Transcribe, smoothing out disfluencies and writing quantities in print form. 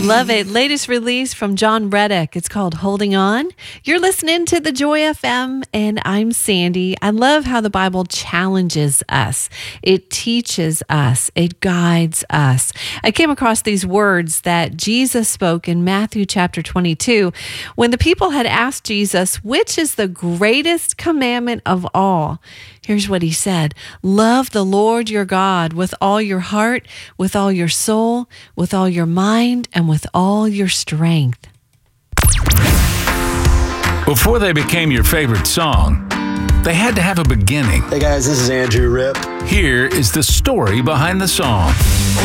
Love it. Latest release from John Reddick. It's called Holding On. You're listening to the Joy FM, and I'm Sandy. I love how the Bible challenges us. It teaches us. It guides us. I came across these words that Jesus spoke in Matthew chapter 22 when the people had asked Jesus, which is the greatest commandment of all? Here's what he said: love the Lord your God with all your heart, with all your soul, with all your mind, and with all your strength. Before they became your favorite song, they had to have a beginning. Hey guys, this is Andrew Ripp. Here is the story behind the song.